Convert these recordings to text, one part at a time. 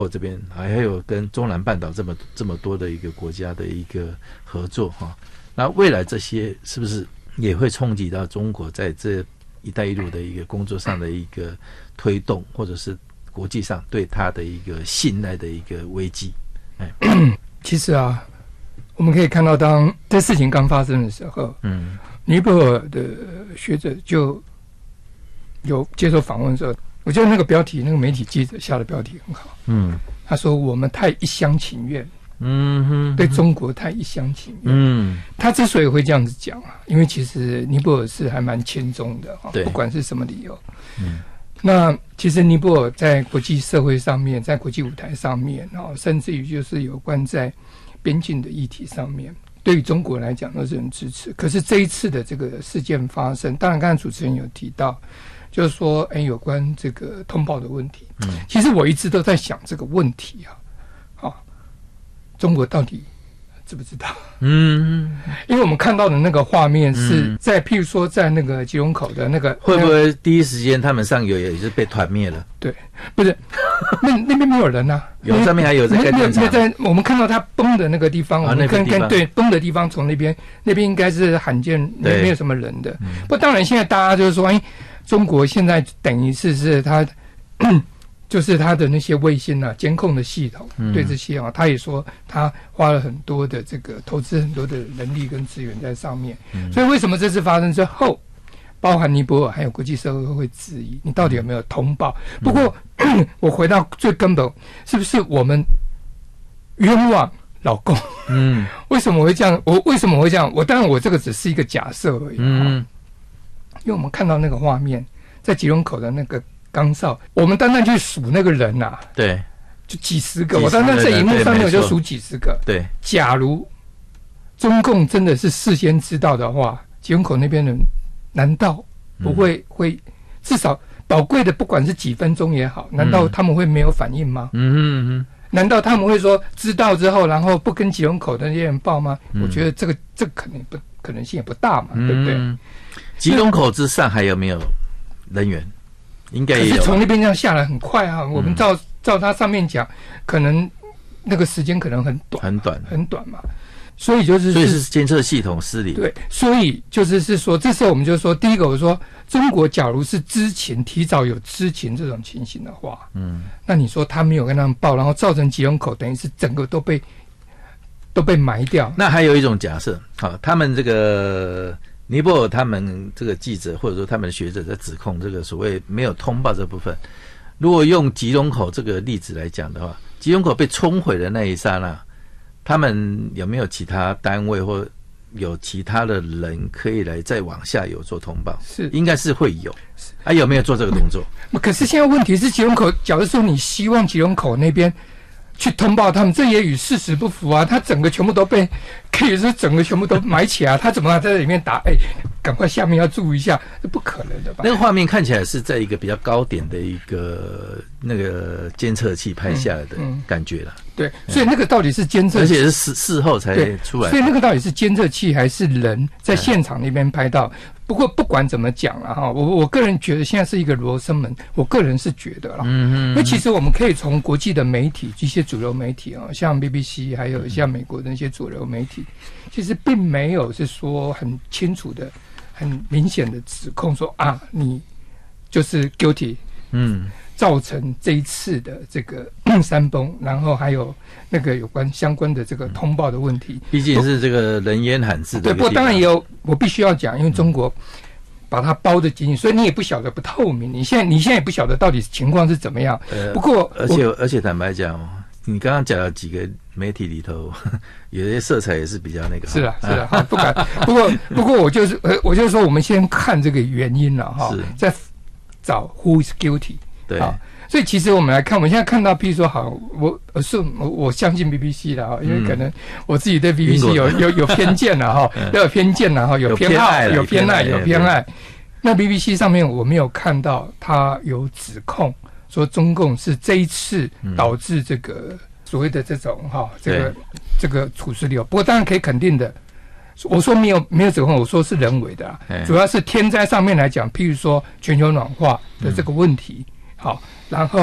我这边还有跟中南半岛这么多的一个国家的一个合作哈，那未来这些是不是也会冲击到中国在这一带一路的一个工作上的一个推动，或者是国际上对它的一个信赖的一个危机？ 其实啊，我们可以看到，当这事情刚发生的时候，尼泊尔的学者就有接受访问的时候，我觉得那个标题，那个媒体记者下的标题很好。他说我们太一厢情愿，对中国太一厢情愿。他之所以会这样子讲啊，因为其实尼泊尔是还蛮轻松的，不管是什么理由。那其实尼泊尔在国际社会上面，在国际舞台上面，甚至于就是有关在边境的议题上面，对于中国来讲都是很支持。可是这一次的这个事件发生，当然刚才主持人有提到，就是说，有关这个通报的问题。其实我一直都在想这个问题啊，中国到底知不知道？因为我们看到的那个画面是在，譬如说在那个吉隆口的那个， 会不会第一时间他们上游也是被团灭了？ 对，不是，那边没有人啊， 有上面还有这个电厂。 在我们看到它崩的那个地方，我们对崩的地方，从那边应该是罕见，没有什么人的。不，当然现在大家就是说，中国现在等于是它。就是他的那些卫星啊，监控的系统，对这些他也说他花了很多的这个投资很多的人力跟资源在上面。所以为什么这次发生之后，包含尼泊尔还有国际社会会质疑你到底有没有通报？不过我回到最根本，是不是我们冤枉老共？为什么会这样？我为什么会这样？当然我这个只是一个假设而已。因为我们看到那个画面，在吉隆口的那个岗哨，我们单单去数那个人啊，对，就几十个。我单单在荧幕上面我就数几十个。对，假如中共真的是事先知道的话，吉隆口那边人难道不会至少宝贵的不管是几分钟也好，难道他们会没有反应吗？难道他们会说知道之后，然后不跟吉隆口的那些人报吗？我觉得这个可能性也不大嘛，对不对？ 吉隆口之上还有没有人员？应该也有，可是从那边这样下来很快啊。我们照它上面讲，可能那个时间可能很短嘛。所以是监测系统失灵。 对，所以是说，这时候我们就说，第一个我说，中国假如是提早有知情这种情形的话，那你说他没有跟他们报，然后造成吉隆口等于是整个都被埋掉。 那还有一种假设，他们这个。尼泊尔他们这个记者或者说他们的学者在指控这个所谓没有通报这部分，如果用吉隆口这个例子来讲的话，吉隆口被冲毁的那一刹那，他们有没有其他单位或有其他的人可以来再往下游做通报？是，应该是会有。有没有做这个动作？ 可是现在问题是吉隆口，假如说你希望吉隆口那边去通报他们，这也与事实不符啊！他整个全部都可以是整个全部都埋起来，他怎么还在里面打？赶快下面要注意一下，这不可能的吧？ 那个画面看起来是在一个比较高点的一个那个监测器拍下来的感觉了。 对，所以那个到底是监测器， 而且是事后才出来。 所以那个到底是监测器还是人在现场那边拍到？不过不管怎么讲了哈，我个人觉得现在是一个罗生门，我个人是觉得啦。因为其实我们可以从国际的媒体，一些主流媒体像 BBC 还有像美国的那些主流媒体，其实并没有是说很清楚的、很明显的指控说你就是 guilty，造成这一次的这个山崩，然后还有那个有关相关的这个通报的问题。 毕竟是这个人烟罕至的。 对，不过当然也有，我必须要讲，因为中国把它包得紧紧，所以你也不晓得不透明。你现在也不晓得到底情况是怎么样。不过， 而且坦白讲你刚刚讲了几个媒体里头，有些色彩也是比较那个。是啊，不敢。不过我就是说，我们先看这个原因了哈，再找 who is guilty。对，所以其实我们来看，我们现在看到，譬如说，我相信 BBC 了哈，因为可能我自己对 BBC 有偏见了哈，有偏见了哈，有偏好，有偏爱。那 BBC 上面我没有看到他有指控说中共是这一次导致这个所谓的这种这个土石流。不过当然可以肯定的，我说没有指控，我说是人为的主要是天灾上面来讲，譬如说全球暖化的这个问题。好，然后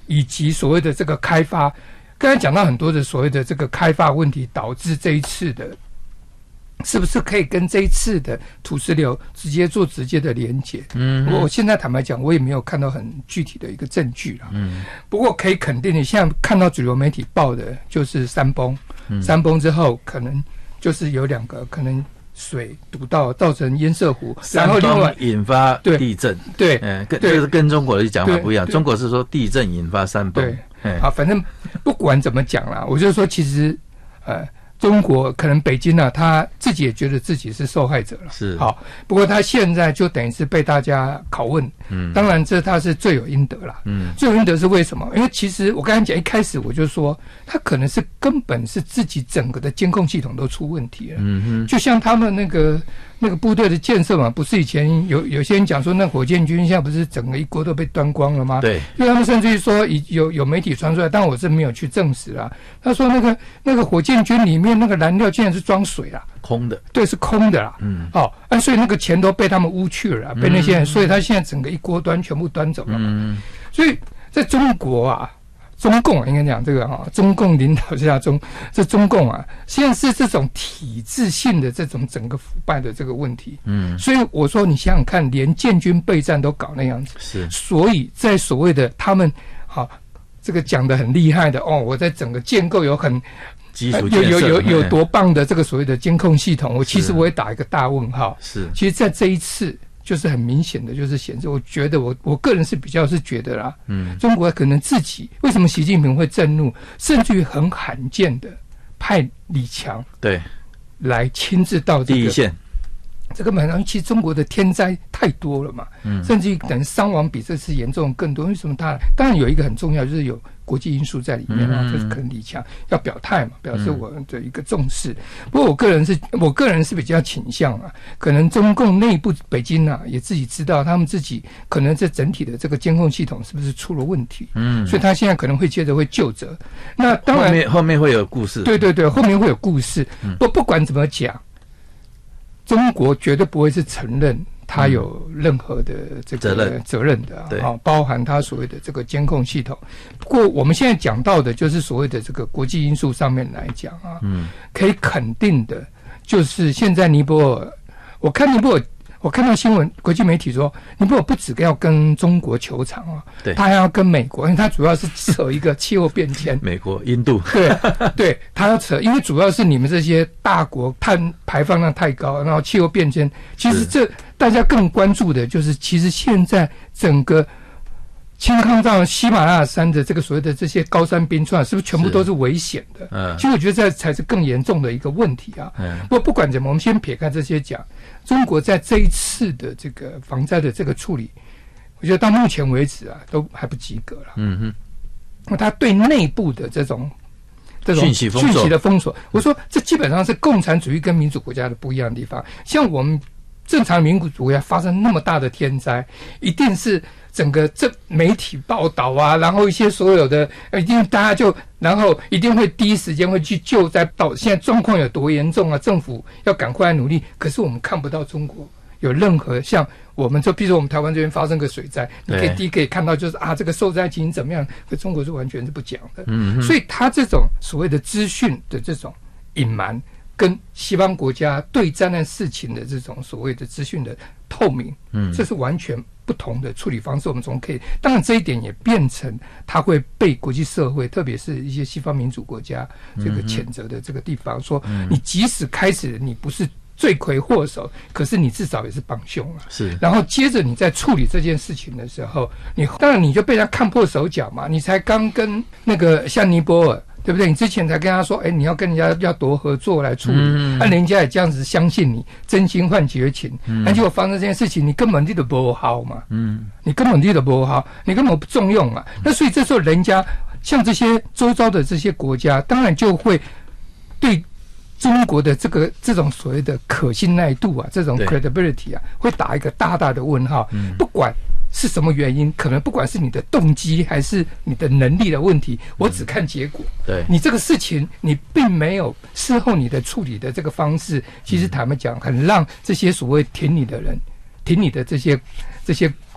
以及所谓的这个开发，刚才讲到很多的所谓的这个开发问题，导致这一次的，是不是可以跟这一次的土石流直接的连结？我现在坦白讲，我也没有看到很具体的一个证据啦。不过可以肯定的，现在看到主流媒体报的就是山崩，山崩之后可能就是有2个可能。水堵到造成堰塞湖，然后另外引发地震， 对， 跟中国的讲法不一样。中国是说地震引发山崩， 对，好，反正不管怎么讲啦，我就说其实中国可能北京啊，他自己也觉得自己是受害者了， 是好，不过他现在就等于是被大家拷问，当然这他是罪有应得啦，罪有应得是为什么？因为其实我刚才讲一开始我就说，他可能是根本是自己整个的监控系统都出问题了，就像他们那个部队的建设嘛，不是以前有些人讲说那火箭军现在不是整个一锅都被端光了吗？ 对， 因为他们甚至于说有媒体传出来，但我是没有去证实啦。他说那个火箭军里面那个燃料竟然是装水啦， 空的， 对，是空的啦。所以那个钱都被他们污去了啦，被那些人，所以他现在整个一锅全部端走了嘛。所以在中国啊。中共应该讲这个中共领导下这中共啊，现在是这种体制性的这种整个腐败的这个问题。所以我说你想想看，连建军备战都搞那样子， 是， 所以在所谓的他们这个讲得很厉害的我在整个建构有很基础建设有多棒的这个所谓的监控系统，其实我也打一个大问号。 是， 其实在这一次。就是很明显的，就是显示，我觉得我个人是比较是觉得啦，中国可能自己为什么习近平会震怒，甚至于很罕见的派李强对来亲自到这个第一线， 这个本来其实中国的天灾太多了嘛，甚至于等于伤亡比这次严重更多。为什么他？当然有一个很重要，就是有国际因素在里面就是可能李强要表态嘛，表示我的一个重视。不过我个人是比较倾向可能中共内部北京也自己知道，他们自己可能这整体的这个监控系统是不是出了问题，所以他现在可能会接着会究责。那当然后面会有故事， 对，后面会有故事。不管怎么讲，中国绝对不会是承认他有任何的这个责任的包含他所谓的这个监控系统。不过我们现在讲到的就是所谓的这个国际因素上面来讲可以肯定的就是现在尼泊尔，我看到新闻，国际媒体说，尼泊尔不只要跟中国求偿对， 他还要跟美国，因为他主要是扯一个气候变迁， 美国、印度， 对，他要扯，因为主要是你们这些大国碳排放量太高，然后气候变迁，其实这大家更关注的就是，其实现在整个青康藏喜马拉雅山的这个所谓的这些高山冰川，是不是全部都是危险的？其实我觉得这才是更严重的一个问题不管怎么，我们先撇开这些讲，中国在这一次的这个防灾的这个处理，我觉得到目前为止都还不及格了。他对内部的这种讯息的封锁，我说这基本上是共产主义跟民主国家的不一样的地方。像我们正常民主国家发生那么大的天灾，一定是整个媒体报道然后一些所有的一定大家然后一定会第一时间会去救灾，到现在状况有多严重政府要赶快努力。可是我们看不到中国有任何像我们比如说我们台湾这边发生个水灾，你可以看到就是这个受灾情形怎么样，可中国是完全是不讲的。所以他这种所谓的资讯的这种隐瞒，跟西方国家对灾难事情的这种所谓的资讯的透明，这是完全不同的处理方式。我们总可以，当然这一点也变成它会被国际社会，特别是一些西方民主国家这个谴责的这个地方，说你即使开始你不是罪魁祸首，可是你至少也是帮凶是。 然后接着你在处理这件事情的时候，当然你就被他看破手脚嘛。你才刚跟那个像尼泊尔，对不对？你之前才跟他说，你要跟人家要多合作来处理，人家也这样子相信你，真心换绝情。结果发生这件事情，你根本就不好嘛，你根本就不好，你根本不重用嘛。那所以这时候人家像这些周遭的这些国家，当然就会对中国的这种所谓的可信赖度这种 credibility 会打一个大大的问号。不管是什么原因，可能不管是你的动机还是你的能力的问题，我只看结果。 对， 你这个事情你并没有事后你的处理的这个方式，其实坦白讲，很让这些所谓挺你的人，挺你的这些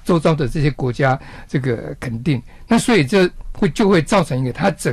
周遭的这些国家这个肯定，那所以这就会造成一个它整